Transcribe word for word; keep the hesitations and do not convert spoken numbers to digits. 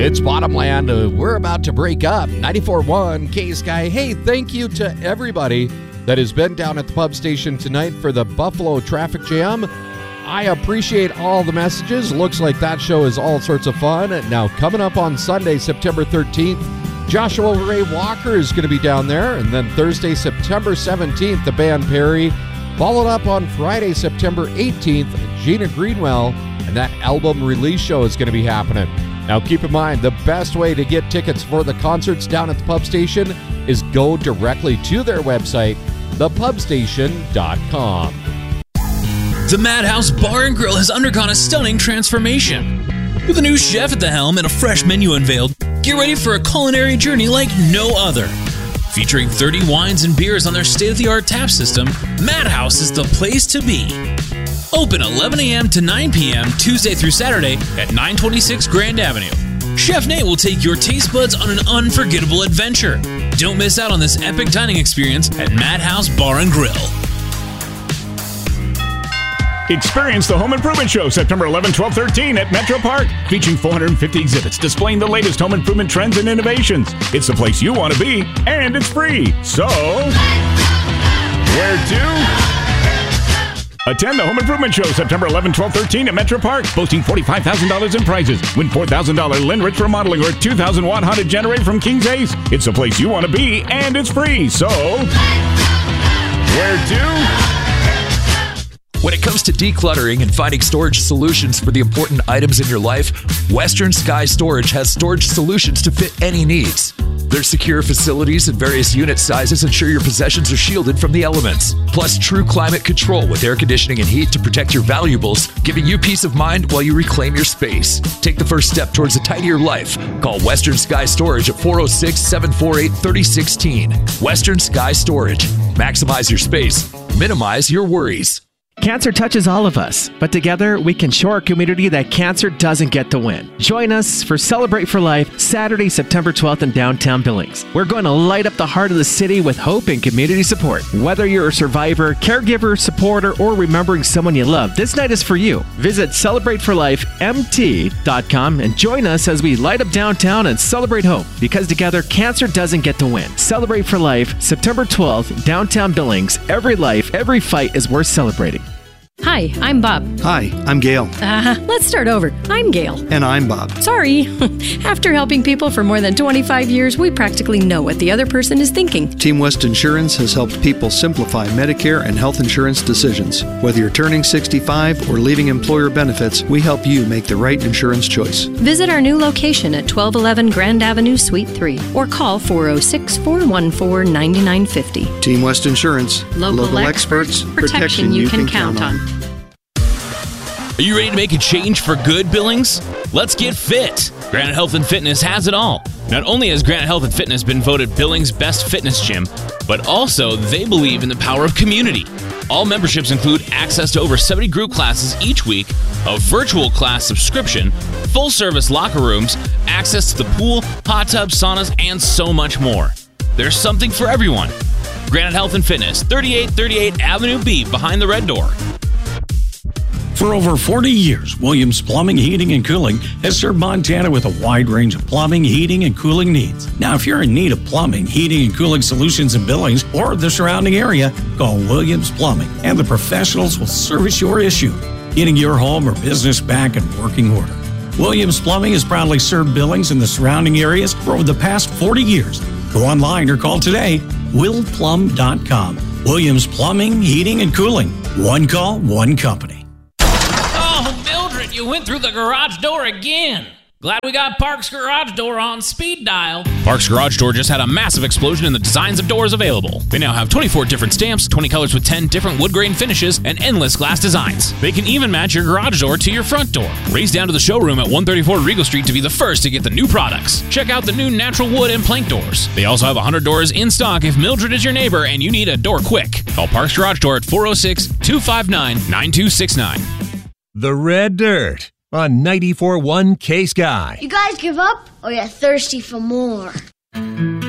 It's Bottomland. Uh, we're about to break up. ninety-four point one K-Sky. Hey, thank you to everybody that has been down at the pub station tonight for the Buffalo Traffic Jam. I appreciate all the messages. Looks like that show is all sorts of fun. Now, coming up on Sunday, September thirteenth, Joshua Ray Walker is going to be down there. And then Thursday, September seventeenth, the band Perry. Followed up on Friday, September eighteenth, Gina Greenwell. And that album release show is going to be happening. Now, keep in mind, the best way to get tickets for the concerts down at the pub station is go directly to their website, the pub station dot com. The Madhouse Bar and Grill has undergone a stunning transformation. With a new chef at the helm and a fresh menu unveiled, get ready for a culinary journey like no other. Featuring thirty wines and beers on their state-of-the-art tap system, Madhouse is the place to be. Open eleven a.m. to nine p.m. Tuesday through Saturday at nine twenty-six Grand Avenue. Chef Nate will take your taste buds on an unforgettable adventure. Don't miss out on this epic dining experience at Madhouse Bar and Grill. Experience the Home Improvement Show September eleventh, twelfth, thirteenth at Metro Park, featuring four hundred fifty exhibits displaying the latest home improvement trends and innovations. It's the place you want to be, and it's free. So, where to? Attend the Home Improvement Show September eleventh, twelfth, thirteenth at Metro Park, boasting forty-five thousand dollars in prizes. Win four thousand dollars Linrich remodeling or a two thousand watt Honda generator from King's Ace. It's the place you want to be, and it's free. So, where to? When it comes to decluttering and finding storage solutions for the important items in your life, Western Sky Storage has storage solutions to fit any needs. Their secure facilities and various unit sizes ensure your possessions are shielded from the elements. Plus, true climate control with air conditioning and heat to protect your valuables, giving you peace of mind while you reclaim your space. Take the first step towards a tidier life. Call Western Sky Storage at four oh six, seven four eight, three oh one six. Western Sky Storage. Maximize your space. Minimize your worries. Cancer touches all of us, but together we can show our community that cancer doesn't get to win. Join us for Celebrate for Life, Saturday, September twelfth in downtown Billings. We're going to light up the heart of the city with hope and community support. Whether you're a survivor, caregiver, supporter, or remembering someone you love, this night is for you. Visit celebrate for life m t dot com and join us as we light up downtown and celebrate hope, because together cancer doesn't get to win. Celebrate for Life, September twelfth, downtown Billings. Every life, every fight is worth celebrating. Hi, I'm Bob. Hi, I'm Gail. Uh, let's start over. I'm Gail. And I'm Bob. Sorry. After helping people for more than twenty-five years, we practically know what the other person is thinking. Team West Insurance has helped people simplify Medicare and health insurance decisions. Whether you're turning sixty-five or leaving employer benefits, we help you make the right insurance choice. Visit our new location at twelve eleven Grand Avenue, Suite three, or call four oh six, four one four, nine nine five oh. Team West Insurance. Local, Local experts, experts. Protection, protection you, you can, can count on. on. Are you ready to make a change for good, Billings? Let's get fit. Granite Health and Fitness has it all. Not only has Granite Health and Fitness been voted Billings' best fitness gym, but also they believe in the power of community. All memberships include access to over seventy group classes each week, a virtual class subscription, full-service locker rooms, access to the pool, hot tubs, saunas, and so much more. There's something for everyone. Granite Health and Fitness, thirty-eight thirty-eight Avenue B, behind the red door. For over forty years, Williams Plumbing, Heating, and Cooling has served Montana with a wide range of plumbing, heating, and cooling needs. Now, if you're in need of plumbing, heating, and cooling solutions in Billings or the surrounding area, call Williams Plumbing, and the professionals will service your issue, getting your home or business back in working order. Williams Plumbing has proudly served Billings and the surrounding areas for over the past forty years. Go online or call today, will plum dot com. Williams Plumbing, Heating, and Cooling. One call, one company. You went through the garage door again. Glad we got Parks Garage Door on speed dial. Parks Garage Door just had a massive explosion in the designs of doors available. They now have twenty-four different stamps, twenty colors with ten different wood grain finishes, and endless glass designs. They can even match your garage door to your front door. Race down to the showroom at one thirty-four Regal Street to be the first to get the new products. Check out the new natural wood and plank doors. They also have one hundred doors in stock if Mildred is your neighbor and you need a door quick. Call Parks Garage Door at four oh six, two five nine, nine two six nine. The Red Dirt on ninety-four point one K-Sky. You guys give up or you're thirsty for more?